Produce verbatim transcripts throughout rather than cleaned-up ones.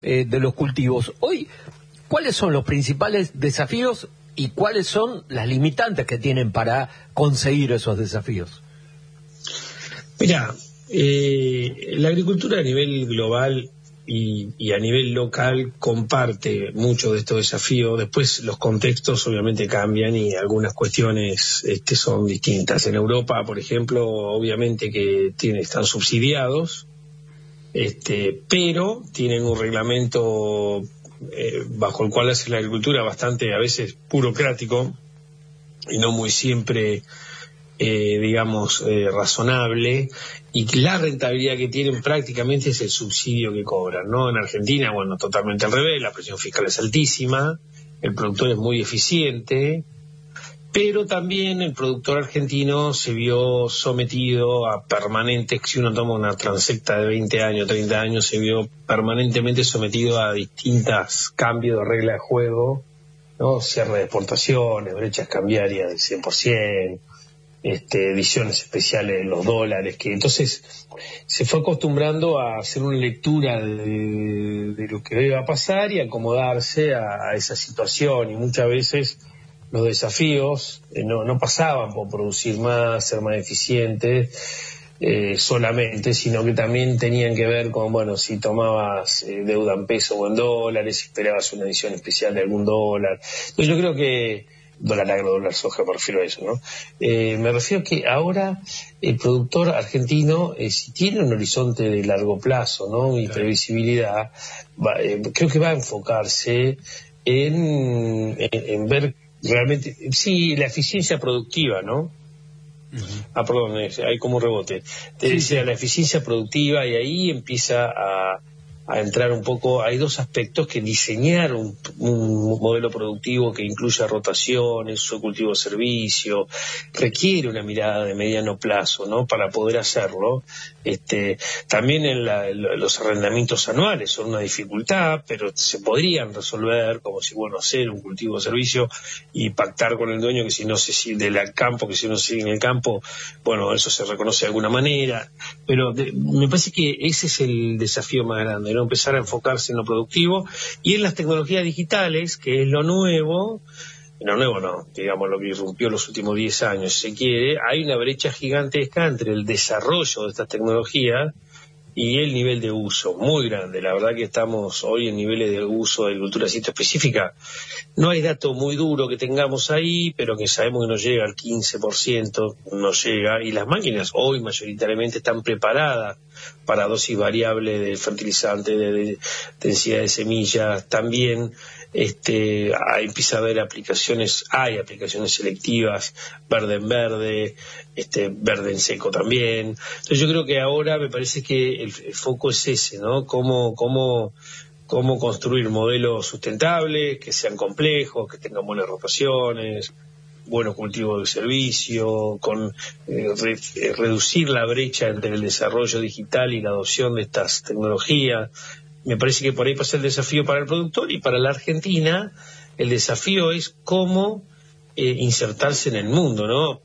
eh, de los cultivos. Hoy, ¿cuáles son los principales desafíos y cuáles son las limitantes que tienen para conseguir esos desafíos? Mira, eh, la agricultura a nivel global y, y a nivel local comparte muchos de estos desafíos. Después los contextos obviamente cambian y algunas cuestiones este, son distintas. En Europa, por ejemplo, obviamente que tiene, están subsidiados, este, pero tienen un reglamento eh, bajo el cual hace la agricultura bastante a veces burocrático y no muy siempre Eh, digamos, eh, razonable, y la rentabilidad que tienen prácticamente es el subsidio que cobran, ¿no? En Argentina, bueno, totalmente al revés, la presión fiscal es altísima, el productor es muy eficiente, pero también el productor argentino se vio sometido a permanentes, si uno toma una transecta de veinte años, treinta años, se vio permanentemente sometido a distintos cambios de regla de juego, ¿no? Cierre de exportaciones, brechas cambiarias del cien por ciento, Este, ediciones especiales de los dólares, que entonces se fue acostumbrando a hacer una lectura de, de lo que iba a pasar y acomodarse a, a esa situación, y muchas veces los desafíos eh, no, no pasaban por producir más, ser más eficientes eh, solamente, sino que también tenían que ver con, bueno, si tomabas eh, deuda en peso o en dólares, si esperabas una edición especial de algún dólar. Entonces yo creo que dólar agro, dólar soja, me refiero a eso, ¿no? Eh, me refiero a que ahora el productor argentino, eh, si tiene un horizonte de largo plazo, ¿no? Y previsibilidad, va, eh, creo que va a enfocarse en, en, en ver realmente, sí, la eficiencia productiva, ¿no? Uh-huh. Ah, perdón, hay como un rebote. Te sí, decía, sí. La eficiencia productiva, y ahí empieza a a entrar un poco. Hay dos aspectos: que diseñar un, un modelo productivo que incluya rotaciones, uso de cultivo servicio, requiere una mirada de mediano plazo, ¿no? Para poder hacerlo. Este, también en, la, en los arrendamientos anuales son una dificultad, pero se podrían resolver, como si, bueno, hacer un cultivo de servicio y pactar con el dueño que si no se sigue del campo, que si no sigue en el campo, bueno, eso se reconoce de alguna manera. Pero de, me parece que ese es el desafío más grande, ¿no? Empezar a enfocarse en lo productivo y en las tecnologías digitales, que es lo nuevo, lo nuevo no, digamos lo que irrumpió los últimos diez años, si se quiere. Hay una brecha gigantesca entre el desarrollo de estas tecnologías y el nivel de uso, muy grande. La verdad que estamos hoy en niveles de uso de agricultura sitio específica. No hay dato muy duro que tengamos ahí, pero que sabemos que no llega al quince por ciento, no llega, y las máquinas hoy mayoritariamente están preparadas para dosis variable de fertilizante, de, de densidad de semillas. También este, hay, empieza a haber aplicaciones, hay aplicaciones selectivas, verde en verde, este, verde en seco también. Entonces yo creo que ahora me parece que el, el foco es ese, ¿no? Cómo, cómo, cómo construir modelos sustentables, que sean complejos, que tengan buenas rotaciones, buenos cultivos de servicio, con eh, re, eh, reducir la brecha entre el desarrollo digital y la adopción de estas tecnologías. Me parece que por ahí pasa el desafío para el productor, y para la Argentina el desafío es cómo eh, insertarse en el mundo, ¿no?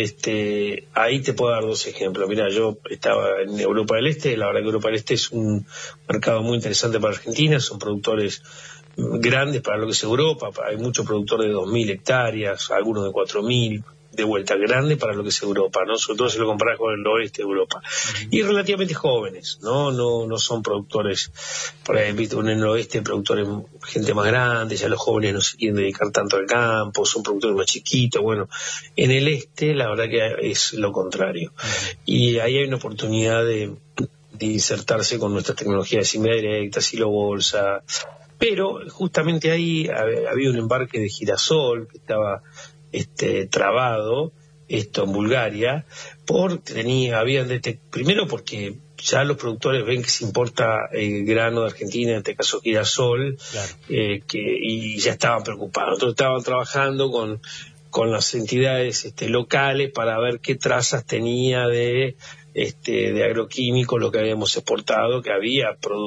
Este, ahí te puedo dar dos ejemplos. Mira, yo estaba en Europa del Este. La verdad que Europa del Este es un mercado muy interesante para Argentina, son productores grandes para lo que es Europa. Hay muchos productores de dos mil hectáreas, algunos de cuatro mil, de vuelta, grande para lo que es Europa, ¿no? Sobre todo si lo comparás con el oeste de Europa. Uh-huh. Y relativamente jóvenes, ¿no? No, no son productores, por ejemplo, en el oeste productores, gente más grande, ya los jóvenes no se quieren dedicar tanto al campo, son productores más chiquitos. Bueno, en el este la verdad que es lo contrario. Uh-huh. Y ahí hay una oportunidad de, de insertarse con nuestras tecnologías de siembra directa, silo bolsa. Pero justamente ahí había un embarque de girasol que estaba este, trabado, esto en Bulgaria, por tenía, habían detect- primero porque ya los productores ven que se importa el grano de Argentina, en este caso girasol, claro. eh, que, y ya estaban preocupados. Nosotros estaban trabajando con, con las entidades este, locales para ver qué trazas tenía de, este, de agroquímicos lo que habíamos exportado, que había produ-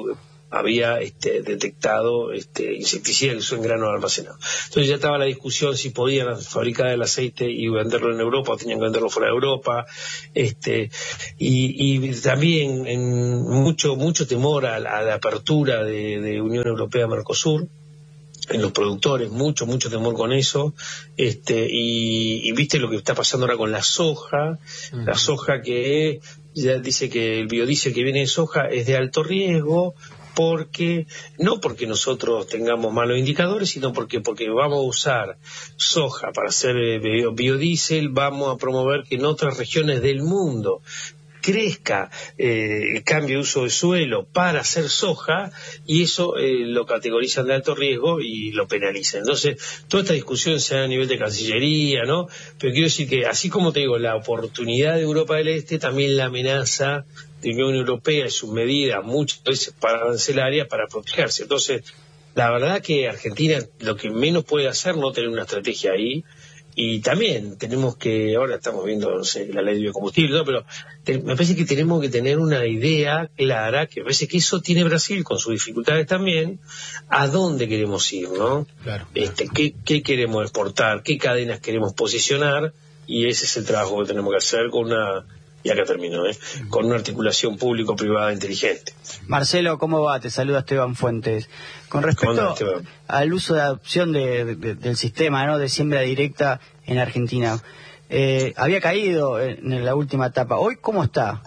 había este, detectado este, insecticida que usó en grano almacenado. Entonces ya estaba la discusión si podían fabricar el aceite y venderlo en Europa o tenían que venderlo fuera de Europa, este, y, y también en mucho mucho temor a la, a la apertura de, de Unión Europea-Mercosur en los productores, mucho, mucho temor con eso, este, y, y viste lo que está pasando ahora con la soja, uh-huh. la soja que ya dice que el biodiesel que viene de soja es de alto riesgo, porque, no porque nosotros tengamos malos indicadores, sino porque, porque vamos a usar soja para hacer bio, biodiesel, vamos a promover que en otras regiones del mundo crezca eh, el cambio de uso de suelo para hacer soja, y eso eh, lo categorizan de alto riesgo y lo penalizan. Entonces, toda esta discusión se da a nivel de Cancillería, ¿no? Pero quiero decir que, así como te digo, la oportunidad de Europa del Este, también la amenaza de Unión Europea y sus medidas, muchas veces para arancelarias, para protegerse. Entonces, la verdad que Argentina lo que menos puede hacer no tener una estrategia ahí. Y también tenemos que, ahora estamos viendo, no sé, la ley de biocombustible, ¿no? Pero te, me parece que tenemos que tener una idea clara, que me parece que eso tiene Brasil con sus dificultades también, a dónde queremos ir, ¿no? Claro, claro. Este, qué, qué queremos exportar, qué cadenas queremos posicionar, y ese es el trabajo que tenemos que hacer con una, y acá termino, ¿eh? Con una articulación público-privada inteligente. Marcelo, ¿cómo va? Te saluda Esteban Fuentes. Con respecto al uso de adopción de, de, del sistema, ¿no?, de siembra directa en Argentina, eh, había caído en, en la última etapa. ¿Hoy cómo está?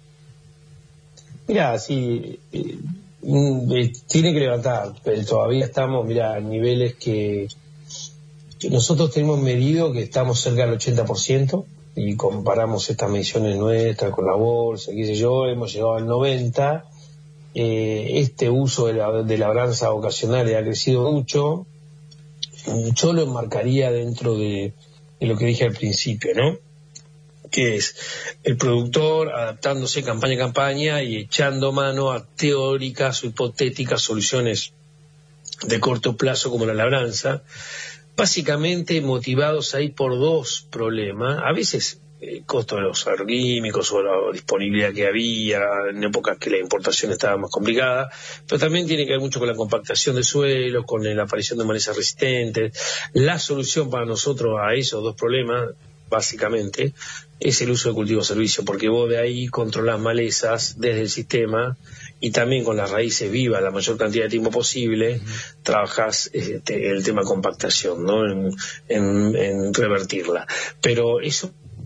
Mira, sí, eh, eh, tiene que levantar, pero todavía estamos, mira, a niveles que, que nosotros tenemos medido que estamos cerca del ochenta por ciento, y comparamos estas mediciones nuestras con la bolsa, qué sé yo, hemos llegado al noventa por ciento. Eh, este uso de, la, de labranza ocasional ha crecido mucho. Yo lo enmarcaría dentro de, de lo que dije al principio, ¿no? Que es el productor adaptándose campaña a campaña y echando mano a teóricas o hipotéticas soluciones de corto plazo como la labranza, básicamente motivados ahí por dos problemas. A veces el costo de los agroquímicos o la disponibilidad que había en épocas que la importación estaba más complicada, pero también tiene que ver mucho con la compactación de suelo, con la aparición de malezas resistentes. La solución para nosotros a esos dos problemas, básicamente, es el uso de cultivo-servicio, porque vos de ahí controlás malezas desde el sistema, y también con las raíces vivas la mayor cantidad de tiempo posible, uh-huh. trabajás este, el tema compactación, ¿no? En, en, en revertirla. Pero eso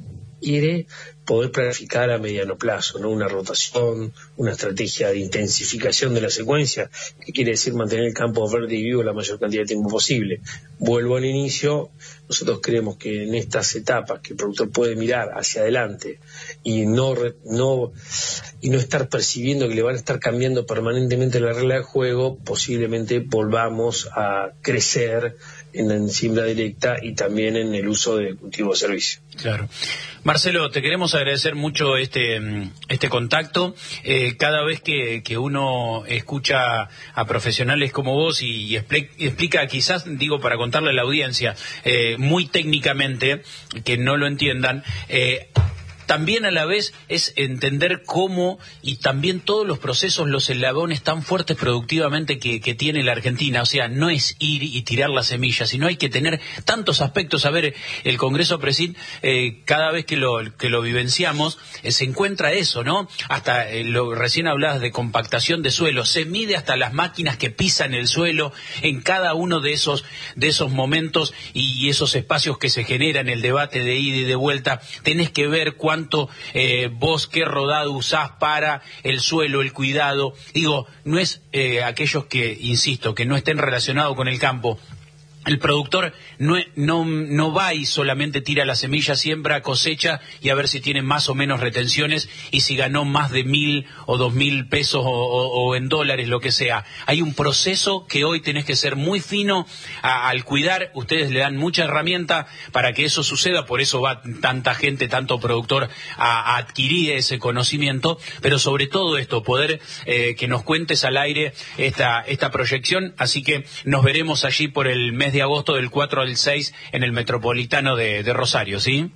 quiere poder planificar a mediano plazo, ¿no? Una rotación, una estrategia de intensificación de la secuencia, que quiere decir mantener el campo verde y vivo la mayor cantidad de tiempo posible. Vuelvo al inicio, nosotros creemos que en estas etapas que el productor puede mirar hacia adelante y no, no, y no estar percibiendo que le van a estar cambiando permanentemente la regla de juego, posiblemente volvamos a crecer en la siembra directa y también en el uso de cultivo de servicio. Claro. Marcelo, te queremos agradecer mucho este este contacto. Eh, cada vez que, que uno escucha a profesionales como vos y, y explica, explica, quizás, digo, para contarle a la audiencia, eh, muy técnicamente, que no lo entiendan, eh, también a la vez es entender cómo y también todos los procesos, los eslabones tan fuertes productivamente que, que tiene la Argentina. O sea, no es ir y tirar la semilla, sino hay que tener tantos aspectos. A ver, el Congreso Presid, eh, cada vez que lo que lo vivenciamos, eh, se encuentra eso, ¿no? Hasta, eh, lo recién hablabas de compactación de suelo, se mide hasta las máquinas que pisan el suelo en cada uno de esos, de esos momentos y esos espacios que se generan, el debate de ida y de vuelta. Tenés que ver cuánto cuánto eh, vos qué rodado usás para el suelo, el cuidado. Digo, no es eh, aquellos que, insisto, que no estén relacionados con el campo. El productor no, no, no va y solamente tira la semilla, siembra, cosecha y a ver si tiene más o menos retenciones y si ganó más de mil o dos mil pesos o, o, o en dólares, lo que sea. Hay un proceso que hoy tenés que ser muy fino a, al cuidar. Ustedes le dan mucha herramienta para que eso suceda, por eso va tanta gente, tanto productor a, a adquirir ese conocimiento, pero sobre todo esto, poder eh, que nos cuentes al aire esta, esta proyección. Así que nos veremos allí por el mes de de agosto del cuatro al seis en el Metropolitano de, de Rosario, ¿sí?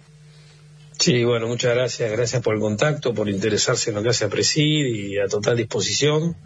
Sí, bueno, muchas gracias, gracias por el contacto, por interesarse en lo que hace a Presid y a total disposición.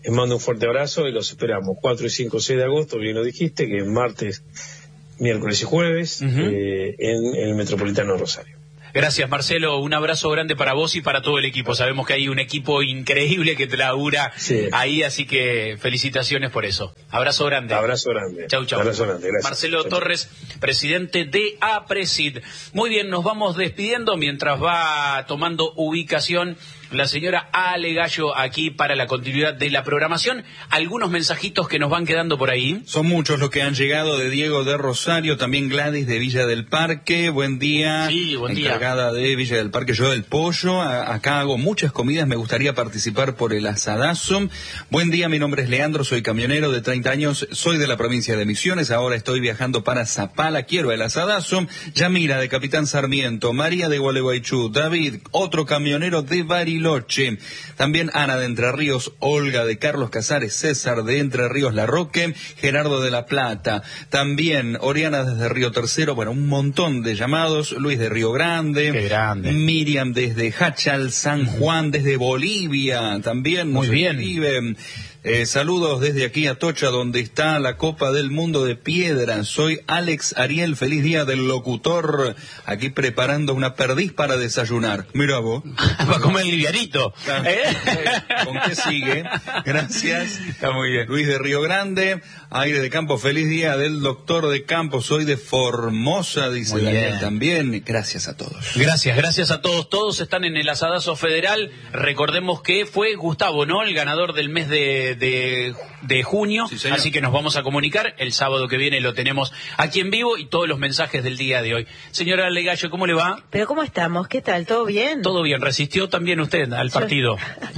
Les mando un fuerte abrazo y los esperamos cuatro y cinco, seis de agosto, bien lo dijiste, que es martes, miércoles y jueves, uh-huh. eh, en, en el Metropolitano Rosario. Gracias, Marcelo. Un abrazo grande para vos y para todo el equipo. Sabemos que hay un equipo increíble que te labura sí. ahí, así que felicitaciones por eso. Abrazo grande. Abrazo grande. Chau, chau. Abrazo grande, gracias. Marcelo chau, Torres, presidente de APRESID. Muy bien, nos vamos despidiendo mientras va tomando ubicación la señora Ale Gallo aquí para la continuidad de la programación. Algunos mensajitos que nos van quedando por ahí. Son muchos los que han llegado, de Diego de Rosario, también Gladys de Villa del Parque. Buen día. Sí, buen día. Encargada de Villa del Parque, yo del pollo. A- acá hago muchas comidas, me gustaría participar por el asadazo. Buen día, mi nombre es Leandro, soy camionero de treinta años, soy de la provincia de Misiones, ahora estoy viajando para Zapala, quiero el asadazo. Yamira de Capitán Sarmiento, María de Gualeguaychú, David, otro camionero de Bariloche. También Ana de Entre Ríos, Olga de Carlos Casares, César de Entre Ríos La Roque, Gerardo de La Plata, también Oriana desde Río Tercero, bueno, un montón de llamados, Luis de Río Grande, Qué grande. Miriam desde Hachal, San Juan, desde Bolivia, también muy bien. Escriben. Eh, saludos desde aquí a Tocha, donde está la Copa del Mundo de Piedra. Soy Alex Ariel, feliz día del locutor. Aquí preparando una perdiz para desayunar. Mira vos. Va a comer livianito. ¿Eh? ¿Con qué sigue? Gracias. Está muy bien. Luis de Río Grande, Aire de Campo, feliz día del doctor de campo. Soy de Formosa, dice muy Daniel bien. También. Gracias a todos. Gracias, gracias a todos. Todos están en el asadazo federal. Recordemos que fue Gustavo, ¿no? El ganador del mes de De, de junio, sí, así que nos vamos a comunicar. El sábado que viene lo tenemos aquí en vivo y todos los mensajes del día de hoy. Señora Ale Gallo, ¿cómo le va? Pero ¿cómo estamos? ¿Qué tal? ¿Todo bien? Todo bien. ¿Resistió también usted al partido?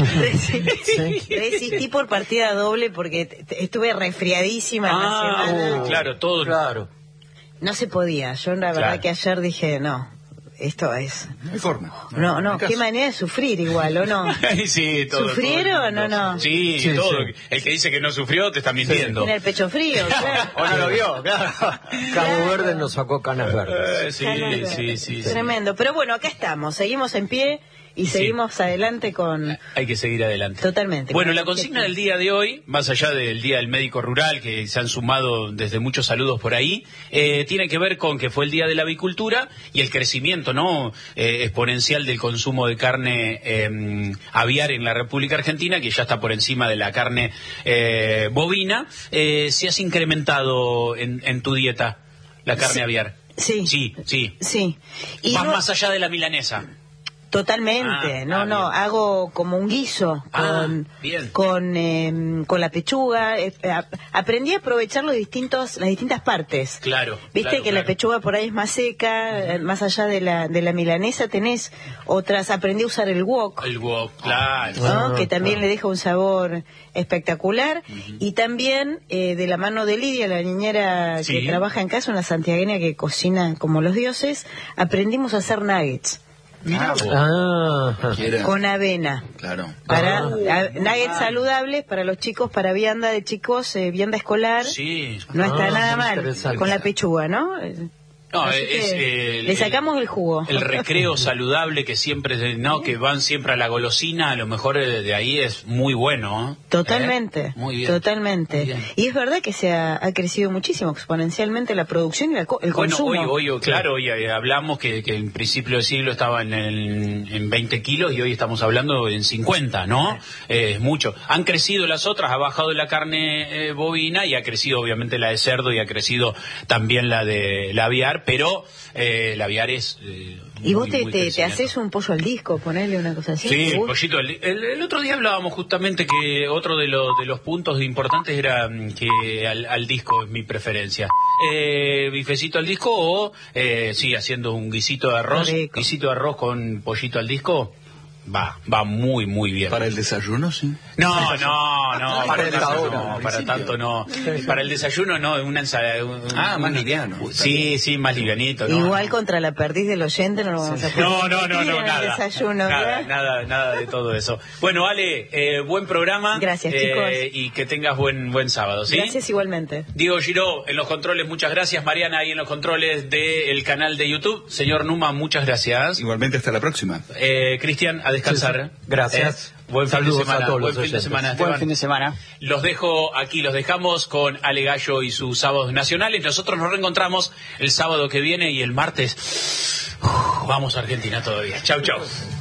Resistí, resistí por partida doble porque t- t- estuve resfriadísima Ah, la semana. uh, claro, todo. Claro. No se podía. Yo la verdad Claro. que ayer dije, no, esto es... No hay forma. No, no, hay caso. qué manera de sufrir igual, ¿o no? Sí, todo. ¿Sufrieron todo el mundo. o no? Sí, Sí, todo. sí. El que dice que no sufrió te está mintiendo. Tiene el pecho frío, claro. O no lo vio, claro. Cabo Verde nos sacó canas verdes. Eh, sí, Claro. sí, sí, sí. Tremendo. Pero bueno, acá estamos, seguimos en pie y Sí. seguimos adelante con... Hay que seguir adelante. Totalmente. Bueno, Con la el consigna objetivo. del día de hoy, más allá del Día del Médico Rural, que se han sumado desde muchos saludos por ahí, eh, tiene que ver con que fue el Día de la Avicultura y el crecimiento no eh, exponencial del consumo de carne eh, aviar en la República Argentina, que ya está por encima de la carne eh, bovina. Eh, ¿Se has incrementado en, en tu dieta la carne Sí. aviar? Sí. Sí, sí. Sí. Y Vas no- más allá de la milanesa. Totalmente, Ah, no, ah, no, bien. hago como un guiso Ah, con bien. con, eh, con la pechuga. eh, a- aprendí a aprovechar los distintos las distintas partes. Claro. Viste claro, que la claro. pechuga por ahí es más seca, eh, más allá de la de la milanesa tenés otras. Aprendí a usar el wok, El wok, claro. ¿no? Ah, que también claro. le deja un sabor espectacular. Y también eh, de la mano de Lidia, la niñera Sí. que trabaja en casa, una santiagueña que cocina como los dioses, aprendimos a hacer nuggets. Mirá vos. Ah, Quiera. Con avena. Claro. Para Ah. a- nuggets saludables para los chicos, para vianda de chicos, eh, vianda escolar. Sí. No está Ah, nada muy mal. interesante. Con la pechuga, ¿no? Eh, No, así es, que eh, le sacamos el jugo. El recreo saludable que siempre, no, que van siempre a la golosina, a lo mejor de, de ahí es muy bueno. ¿eh? Totalmente, ¿Eh? Muy bien. totalmente. Muy bien. Y es verdad que se ha, ha crecido muchísimo exponencialmente la producción y la co- el Bueno, consumo. hoy, hoy, claro, hoy eh, hablamos que, que en principio del siglo estaba en, el- en veinte kilos y hoy estamos hablando en cincuenta, ¿no? Eh, es mucho. Han crecido las otras, ha bajado la carne eh, bovina y ha crecido obviamente la de cerdo y ha crecido también la de la aviar, pero eh, la aviar es... eh, y vos muy, te, muy te, te crecimiento. haces un pollo al disco, ponerle una cosa así. Sí, ¿te el gusta? pollito. El, el- el otro día hablábamos justamente que otro de, los de los puntos importantes era mm, que al, al disco es mi preferencia. Eh, bifecito al disco o, eh, sí, haciendo un guisito de arroz. Rico. Guisito de arroz con pollito al disco. Va, va muy, muy bien. Para el desayuno, sí. No, no, no, Para para, el tanto desayuno, no, al para principio. tanto no. Para el desayuno no, una ensalada. un- Ah, más un- liviano. Sí, sí, más livianito. ¿no? Igual contra la perdiz del oyente no lo vamos a poder No, no, no, discutir no, en nada. el desayuno, nada, ¿verdad? nada, nada de todo eso. Bueno, Ale, eh, buen programa. Gracias, eh, chicos. Y que tengas buen buen sábado, ¿sí? Gracias igualmente. Diego Giró en los controles, muchas gracias. Mariana ahí en los controles del canal de YouTube. Señor Numa, muchas gracias. Igualmente, hasta la próxima. Eh, Cristian, adelante. descansar. Sí, sí. Gracias. Eh, buen Saludos fin de semana. a todos Buen los fin de oyentes. semana, Buen Esteban. fin de semana. Los dejo aquí, los dejamos con Ale Gallo y sus sábados nacionales. Nosotros nos reencontramos el sábado que viene y el martes uf, vamos a Argentina todavía. Chau, chau.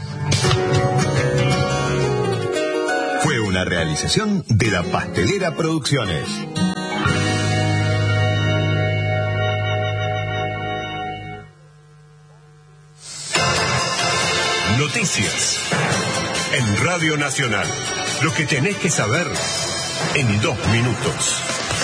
Fue una realización de La Pastelera Producciones. Noticias en Radio Nacional. Lo que tenés que saber en dos minutos.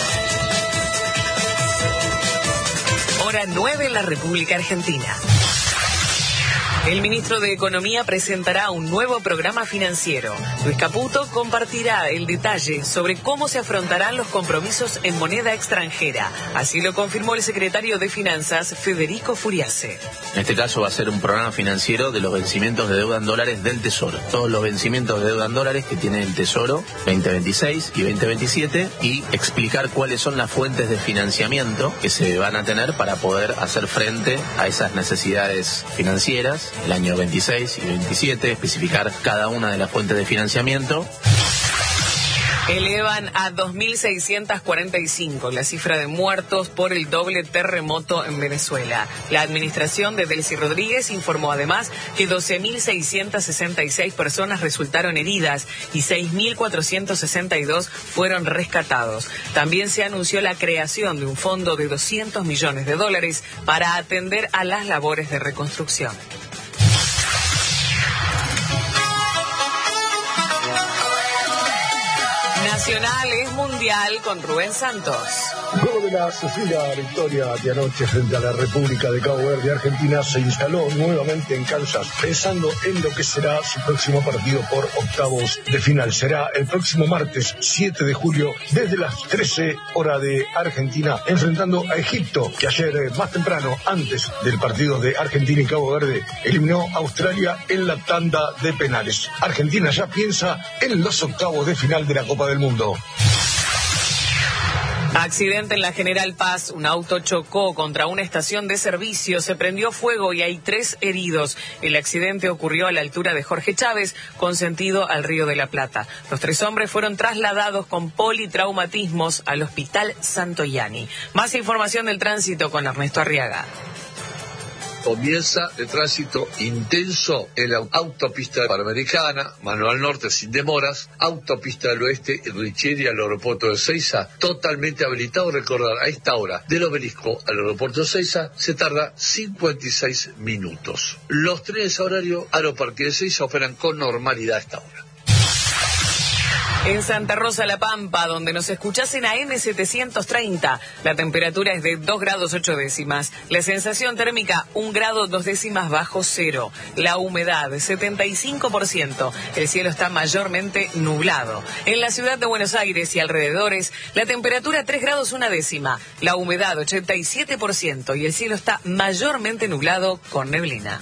Hora nueve en la República Argentina. El ministro de Economía presentará un nuevo programa financiero. Luis Caputo compartirá el detalle sobre cómo se afrontarán los compromisos en moneda extranjera. Así lo confirmó el secretario de Finanzas, Federico Furiase. En este caso va a ser un programa financiero de los vencimientos de deuda en dólares del Tesoro. Todos los vencimientos de deuda en dólares que tiene el Tesoro veinte veintiséis y veinte veintisiete y explicar cuáles son las fuentes de financiamiento que se van a tener para poder hacer frente a esas necesidades financieras. El año veintiséis y veintisiete, especificar cada una de las fuentes de financiamiento. Elevan a dos mil seiscientos cuarenta y cinco la cifra de muertos por el doble terremoto en Venezuela. La administración de Delcy Rodríguez informó además que doce mil seiscientos sesenta y seis personas resultaron heridas y seis mil cuatrocientos sesenta y dos fueron rescatados. También se anunció la creación de un fondo de doscientos millones de dólares para atender a las labores de reconstrucción. Nacional es mundial con Rubén Santos. Luego de la sufrida victoria de anoche frente a la República de Cabo Verde, Argentina se instaló nuevamente en Kansas, pensando en lo que será su próximo partido por octavos de final. Será el próximo martes siete de julio desde las trece horas de Argentina, enfrentando a Egipto, que ayer más temprano, antes del partido de Argentina y Cabo Verde, eliminó a Australia en la tanda de penales. Argentina ya piensa en los octavos de final de la Copa del Mundo. Accidente en la General Paz, un auto chocó contra una estación de servicio, se prendió fuego y hay tres heridos. El accidente ocurrió a la altura de Jorge Chávez, con sentido al Río de la Plata. Los tres hombres fueron trasladados con politraumatismos al Hospital Santoyani. Más información del tránsito con Ernesto Arriaga. Comienza el tránsito intenso en la autopista panamericana, mano al norte sin demoras, autopista del oeste, Richieri al aeropuerto de Seiza, totalmente habilitado. Recordar, a esta hora del Obelisco al aeropuerto de Seiza se tarda cincuenta y seis minutos. Los trenes a horario Aeroparque de Seiza operan con normalidad a esta hora. En Santa Rosa La Pampa, donde nos escuchás en A M setecientos treinta, la temperatura es de dos grados ocho décimas, la sensación térmica un grado dos décimas bajo cero, la humedad setenta y cinco por ciento, el cielo está mayormente nublado. En la ciudad de Buenos Aires y alrededores, la temperatura tres grados una décima, la humedad ochenta y siete por ciento y el cielo está mayormente nublado con neblina.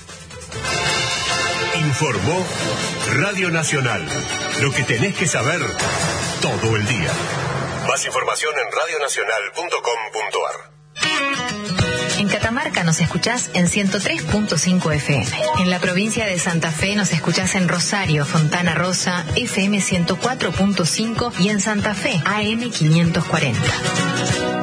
Informó Radio Nacional. Lo que tenés que saber todo el día. Más información en radio nacional punto com punto a r. En Catamarca nos escuchás en ciento tres punto cinco F M. En la provincia de Santa Fe nos escuchás en Rosario, Fontana Rosa, F M ciento cuatro punto cinco y en Santa Fe, A M quinientos cuarenta.